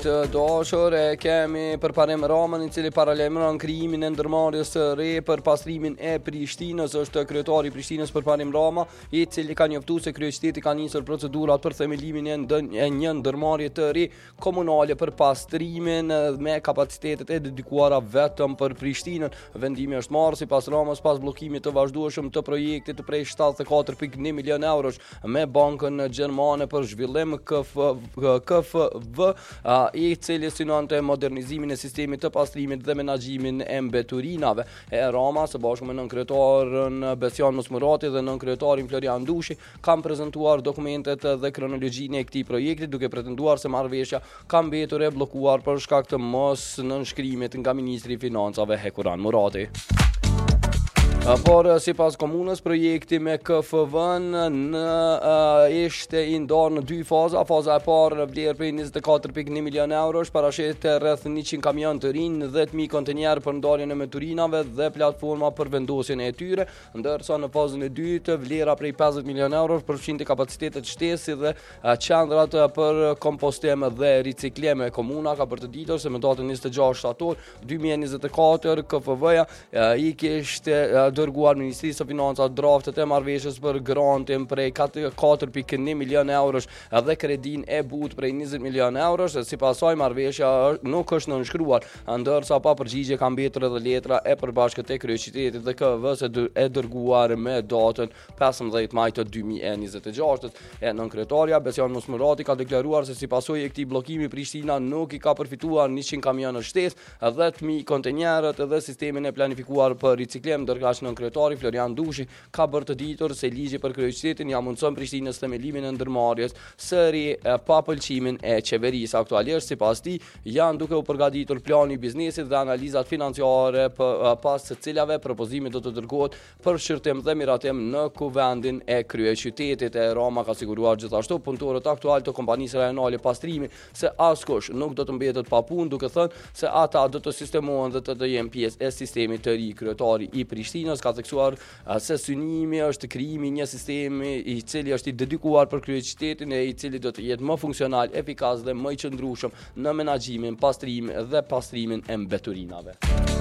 Të dashur, kemi përparim Ramën, i cili paralajmëron krijimin e ndërmarrjes së re për pastrimin e Prishtinës. Është kryetari i Prishtinës përparim Rama, i cili ka njoftuar se kryeqyteti ka nisur procedurat për themelimin e një ndërmarrje të re komunale për pastrimin me kapacitetet e dedikuara vetëm për Prishtinën. Vendimi është marrë sipas Ramës pas bllokimit të vazhdueshëm të projektit të prej 74.1 milion eurosh me bankën gjermane për zhvillim KfW, i cili synonte modernizimin e sistemit të pastrimit dhe menaxhimin e mbeturinave. Rama së bashku me nënkryetarin Besjan Mosmurati dhe nënkryetarin Florian Dushi kanë prezantuar dokumentet dhe kronologjinë e këtij projekti, duke pretenduar se marrëveshja ka mbetur e bllokuar për shkak të mos nënshkrimit nga ministri i Financave Hekuran Murati. Por sipas komunës, projekti me KfW-n ishte i ndarë në dy faza. Faza e parë vlerë prej 24.1 milion eurosh, parashit rreth 100 kamion të rinj, 10.000 kontenjer për ndarjen e mbeturinave dhe platforma për vendosjen e tyre, ndërsa në fazën e dytë vlera prej 50 milion eurosh përfshinte kapacitetet shtesë dhe qendrat për kompostim dhe riciklim. Komuna ka për të ditur se më datën 26 shtator 2024 KfW-ja i kishte dërguar Ministrisë së Financave draftet e marrëveshjes për grantin prej 4.1 milion eurosh dhe kredin e but prej 20 milion eurosh. Sipas saj marrëveshja nuk është nënshkruar, ndërsa pa përgjigje ka mbetur edhe letra e përbashkët e kryeqytetit dhe KfW-s e dërguar me datën 15 maj të 2026. Nënkryetaria Besjan Mosmurati ka deklaruar se sipas saj këtij bllokimi Prishtina nuk i ka përfituar 100 kamionë shtesë, 10.000 kontenjerët dhe sistemin e planifikuar për riciklim, ndërkaq nënkryetari Florian Dushi ka bërë të ditur se ligji për kryeqytetin ja mundson Prishtinës themelimin e ndërmarrjes së re pa pëlqimin e qeverisë. Aktualisht sipas tij janë duke u përgatitur plani i biznesit dhe analizat financiare pas së cilave propozimi do të dërgohet për shërtim dhe miratim në kuvendin e kryeqytetit. Rama ka siguruar gjithashtu punëtorët aktual të kompanisë rajonale pastrimi se askush nuk do të mbetet pa punë, duke thënë se ata do të sistemohen dhe të jenë pjesë e sistemit të ri. Kryetari i Prishtinës ka theksuar se synimi është krijimi një sistemi i cili është i dedikuar për kryeqytetin e i cili do të jetë më funksional, efikas dhe më i qëndrueshëm në menaxhimin, pastrimin dhe pastrimin e mbeturinave.